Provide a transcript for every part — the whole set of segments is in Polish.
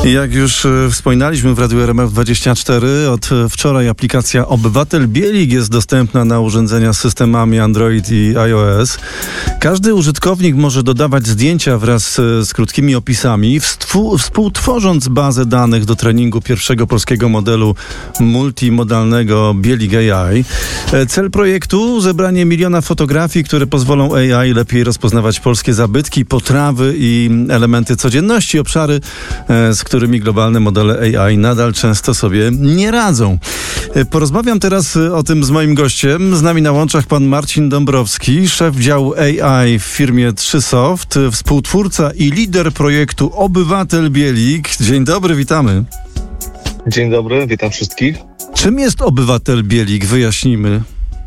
Jak już wspominaliśmy w Radiu RMF24, od wczoraj aplikacja Obywatel Bielik jest dostępna na urządzenia z systemami Android i iOS. Każdy użytkownik może dodawać zdjęcia wraz z krótkimi opisami, współtworząc bazę danych do treningu pierwszego polskiego modelu multimodalnego Bielik AI. Cel projektu: zebranie 1 miliona fotografii, które pozwolą AI lepiej rozpoznawać polskie zabytki, potrawy i elementy codzienności, obszary, z którymi globalne modele AI nadal często sobie nie radzą. Porozmawiam teraz o tym z moim gościem. Z nami na łączach pan Marcin Dąbrowski, szef działu AI w firmie 3Soft, współtwórca i lider projektu Obywatel Bielik. Dzień dobry, witamy. Dzień dobry, witam wszystkich. Czym jest Obywatel Bielik? Wyjaśnijmy.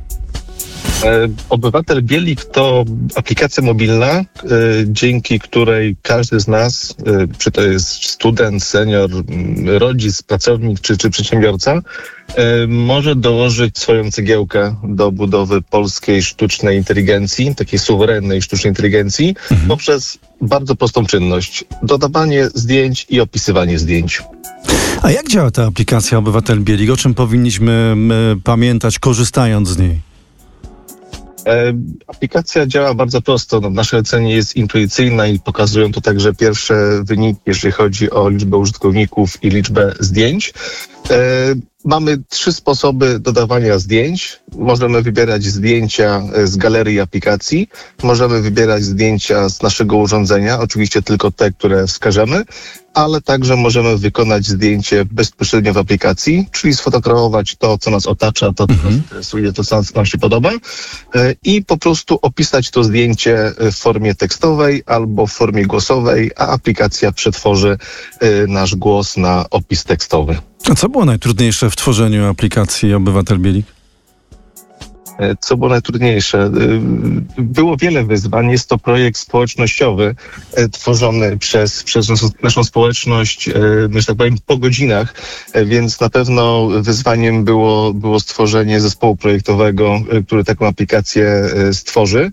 Obywatel Bielik to aplikacja mobilna, dzięki której każdy z nas, czy to jest student, senior, rodzic, pracownik czy przedsiębiorca, może dołożyć swoją cegiełkę do budowy polskiej sztucznej inteligencji, takiej suwerennej sztucznej inteligencji, poprzez bardzo prostą czynność: dodawanie zdjęć i opisywanie zdjęć. A jak działa ta aplikacja Obywatel Bielik? O czym powinniśmy pamiętać, korzystając z niej? Aplikacja działa bardzo prosto. W naszej ocenie jest intuicyjna i pokazują to także pierwsze wyniki, jeżeli chodzi o liczbę użytkowników i liczbę zdjęć. Mamy 3 sposoby dodawania zdjęć. Możemy wybierać zdjęcia z galerii aplikacji, możemy wybierać zdjęcia z naszego urządzenia, oczywiście tylko te, które wskażemy, ale także możemy wykonać zdjęcie bezpośrednio w aplikacji, czyli sfotografować to, co nas otacza, to, co nas interesuje, to, co nam się podoba, i po prostu opisać to zdjęcie w formie tekstowej albo w formie głosowej, a aplikacja przetworzy nasz głos na opis tekstowy. A co było najtrudniejsze w tworzeniu aplikacji Obywatel Bielik? Co było najtrudniejsze? Było wiele wyzwań. Jest to projekt społecznościowy, tworzony przez naszą społeczność, że tak powiem, po godzinach, więc na pewno wyzwaniem było stworzenie zespołu projektowego, który taką aplikację stworzy.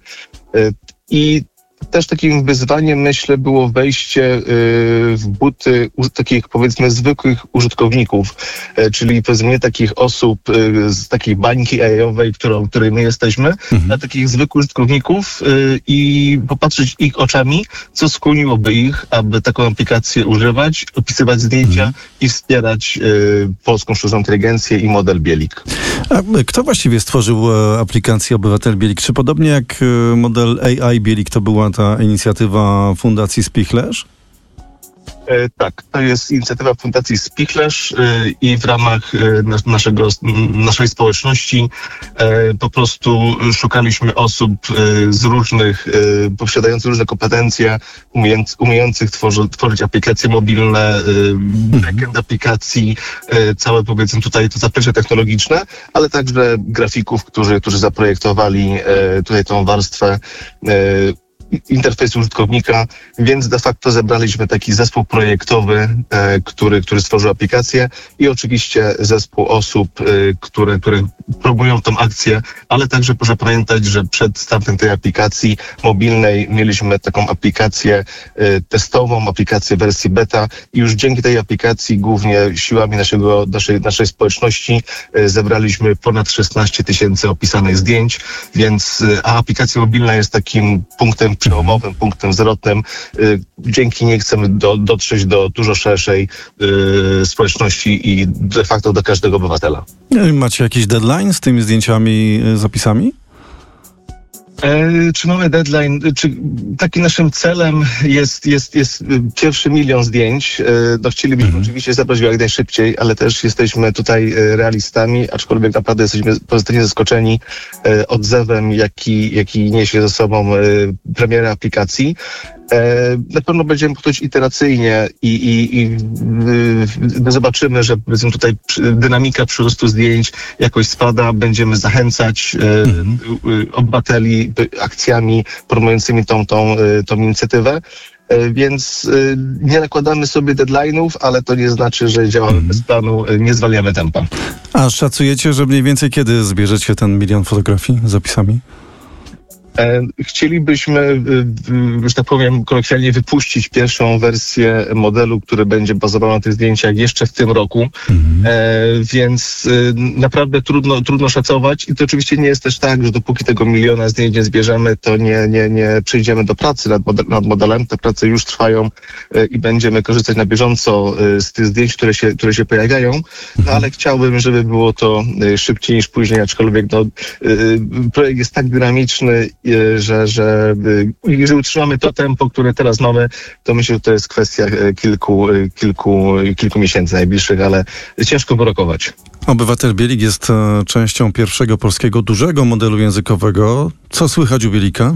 I też takim wyzwaniem, myślę, było wejście w buty takich, powiedzmy, zwykłych użytkowników, czyli powiedzmy nie takich osób z takiej bańki AI-owej, której my jesteśmy, a takich zwykłych użytkowników, i popatrzeć ich oczami, co skłoniłoby ich, aby taką aplikację używać, opisywać zdjęcia i wspierać polską sztuczną inteligencję i model Bielik. A kto właściwie stworzył aplikację Obywatel Bielik? Czy podobnie jak model AI Bielik to była ta inicjatywa Fundacji Spichlerz? Tak, to jest inicjatywa Fundacji Spichlerz i w ramach naszej społeczności po prostu szukaliśmy osób z różnych, posiadających różne kompetencje, umiejących tworzyć aplikacje mobilne, backend aplikacji, całe, powiedzmy, tutaj to zaplecze technologiczne, ale także grafików, którzy zaprojektowali tutaj tą warstwę interfejsu użytkownika, więc de facto zebraliśmy taki zespół projektowy, który stworzył aplikację, i oczywiście zespół osób, które promują tą akcję, ale także proszę pamiętać, że przed startem tej aplikacji mobilnej mieliśmy taką aplikację testową, aplikację wersji beta, i już dzięki tej aplikacji, głównie siłami naszej społeczności, zebraliśmy ponad 16 000 opisanych zdjęć, a aplikacja mobilna jest takim punktem przełomowym, punktem zwrotnym. Dzięki niej chcemy dotrzeć do dużo szerszej społeczności i de facto do każdego obywatela. Macie jakiś deadline z tymi zdjęciami, z opisami? Czy mamy deadline? Takim naszym celem jest 1 milion zdjęć. Chcielibyśmy oczywiście zebrać go jak najszybciej, ale też jesteśmy tutaj realistami, aczkolwiek naprawdę jesteśmy pozytywnie zaskoczeni odzewem, jaki niesie ze sobą premiera aplikacji. Na pewno będziemy podchodzić iteracyjnie i zobaczymy, że powiedzmy tutaj dynamika przyrostu zdjęć jakoś spada. Będziemy zachęcać obywateli akcjami promującymi tą inicjatywę. Więc nie nakładamy sobie deadline'ów, ale to nie znaczy, że działamy bez planu, nie zwalniamy tempa. A szacujecie, że mniej więcej kiedy zbierzecie ten 1 milion fotografii z opisami? Chcielibyśmy, że tak powiem kolokwialnie, wypuścić pierwszą wersję modelu, który będzie bazował na tych zdjęciach jeszcze w tym roku, więc naprawdę trudno szacować i to oczywiście nie jest też tak, że dopóki tego 1 000 000 zdjęć nie zbierzemy, to nie przejdziemy do pracy nad modelem. Te prace już trwają i będziemy korzystać na bieżąco z tych zdjęć, które się pojawiają, no ale chciałbym, żeby było to szybciej niż później, aczkolwiek projekt jest tak dynamiczny, że jeżeli utrzymamy to tempo, które teraz mamy, to myślę, że to jest kwestia kilku miesięcy najbliższych, ale ciężko wyrokować. Obywatel Bielik jest częścią pierwszego polskiego dużego modelu językowego. Co słychać u Bielika?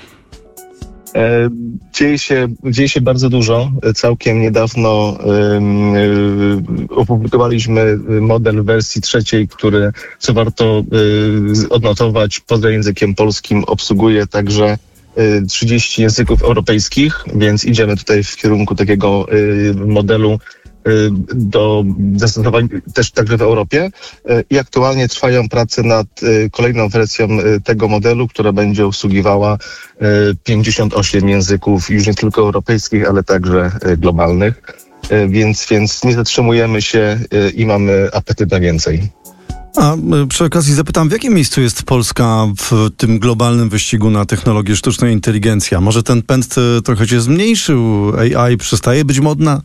Dzieje się bardzo dużo. Całkiem niedawno opublikowaliśmy model w wersji 3, który, co warto odnotować, poza językiem polskim obsługuje także 30 języków europejskich, więc idziemy tutaj w kierunku takiego modelu do zastosowań też także w Europie i aktualnie trwają prace nad kolejną wersją tego modelu, która będzie obsługiwała 58 języków już nie tylko europejskich, ale także globalnych, więc nie zatrzymujemy się i mamy apetyt na więcej. A przy okazji zapytam, w jakim miejscu jest Polska w tym globalnym wyścigu na technologię sztucznej inteligencji? Może ten pęd trochę się zmniejszył? AI przestaje być modna?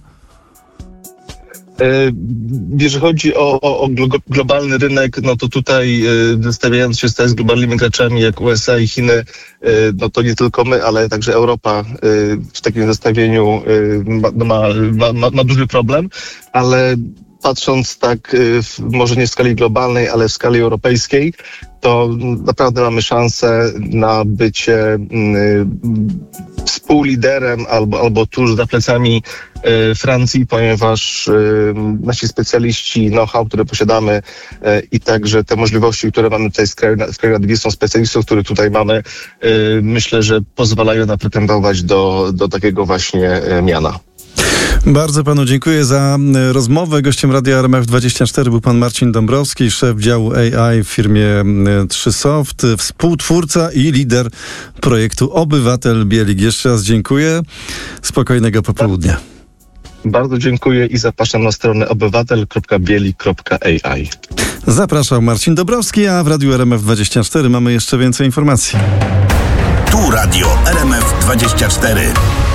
Jeżeli chodzi o globalny rynek, no to tutaj zestawiając się z globalnymi graczami jak USA i Chiny, no to nie tylko my, ale także Europa w takim zestawieniu ma duży problem, ale patrząc tak, może nie w skali globalnej, ale w skali europejskiej, to naprawdę mamy szansę na bycie współliderem albo tuż za plecami Francji, ponieważ nasi specjaliści, know-how, które posiadamy i także te możliwości, które mamy tutaj z kraju nad Wisłą, specjalistów, których tutaj mamy, myślę, że pozwalają nam pretendować do takiego właśnie miana. Bardzo panu dziękuję za rozmowę. Gościem Radia RMF24 był pan Marcin Dąbrowski, szef działu AI w firmie 3Soft, współtwórca i lider projektu Obywatel Bielik. Jeszcze raz dziękuję. Spokojnego popołudnia. Bardzo dziękuję i zapraszam na stronę obywatel.bielik.ai. Zapraszał Marcin Dąbrowski, a w Radiu RMF24 mamy jeszcze więcej informacji. Tu Radio RMF24.